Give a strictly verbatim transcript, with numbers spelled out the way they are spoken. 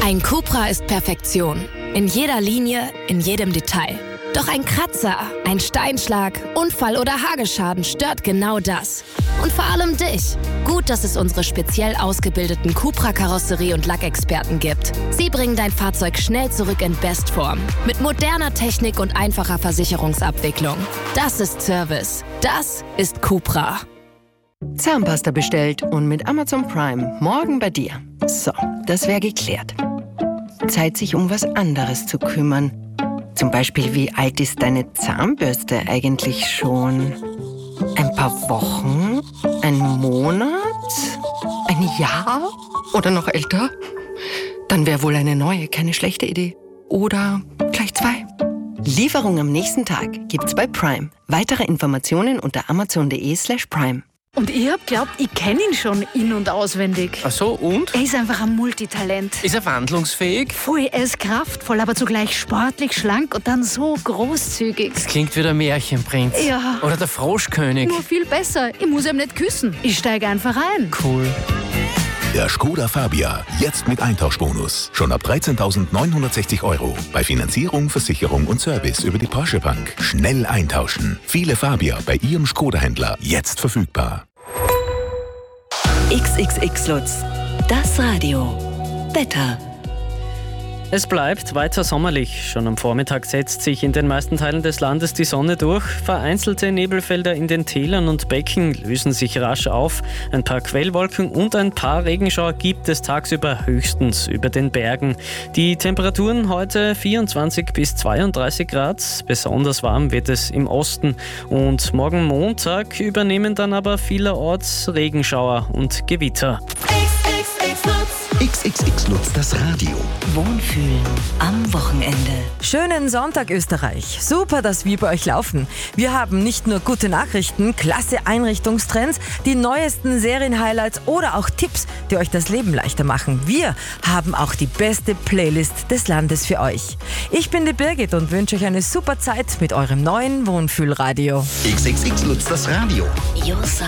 Ein Cupra ist Perfektion. In jeder Linie, in jedem Detail. Doch ein Kratzer, ein Steinschlag, Unfall oder Hageschaden stört genau das. Und vor allem dich. Gut, dass es unsere speziell ausgebildeten Cupra-Karosserie- und Lackexperten gibt. Sie bringen dein Fahrzeug schnell zurück in Bestform. Mit moderner Technik und einfacher Versicherungsabwicklung. Das ist Service. Das ist Cupra. Zahnpasta bestellt und mit Amazon Prime morgen bei dir. So, das wäre geklärt. Zeit, sich um was anderes zu kümmern. Zum Beispiel, wie alt ist deine Zahnbürste eigentlich schon? Ein paar Wochen? Ein Monat? Ein Jahr? Oder noch älter? Dann wäre wohl eine neue keine schlechte Idee. Oder gleich zwei. Lieferung am nächsten Tag gibt's bei Prime. Weitere Informationen unter amazon.de slash prime. Und ich hab glaubt, ich kenne ihn schon in- und auswendig. Ach so, und? Er ist einfach ein Multitalent. Ist er wandlungsfähig? Voll, er ist kraftvoll, aber zugleich sportlich, schlank und dann so großzügig. Das klingt wie der Märchenprinz. Ja. Oder der Froschkönig. Nur viel besser. Ich muss ihm nicht küssen. Ich steige einfach ein. Cool. Der Skoda Fabia, jetzt mit Eintauschbonus. Schon ab dreizehntausendneunhundertsechzig Euro. Bei Finanzierung, Versicherung und Service über die Porsche Bank. Schnell eintauschen. Viele Fabia bei Ihrem Skoda-Händler. Jetzt verfügbar. X X X Lutz, das Radio. Wetter. Es bleibt weiter sommerlich. Schon am Vormittag setzt sich in den meisten Teilen des Landes die Sonne durch. Vereinzelte Nebelfelder in den Tälern und Becken lösen sich rasch auf. Ein paar Quellwolken und ein paar Regenschauer gibt es tagsüber höchstens über den Bergen. Die Temperaturen heute vierundzwanzig bis zweiunddreißig Grad. Besonders warm wird es im Osten. Und morgen Montag übernehmen dann aber vielerorts Regenschauer und Gewitter. X X X Lutz, das Radio. Wohnfühlen am Wochenende. Schönen Sonntag, Österreich. Super, dass wir bei euch laufen. Wir haben nicht nur gute Nachrichten, klasse Einrichtungstrends, die neuesten Serienhighlights oder auch Tipps, die euch das Leben leichter machen. Wir haben auch die beste Playlist des Landes für euch. Ich bin die Birgit und wünsche euch eine super Zeit mit eurem neuen Wohnfühlradio. X X X Lutz, das Radio. Your Sound.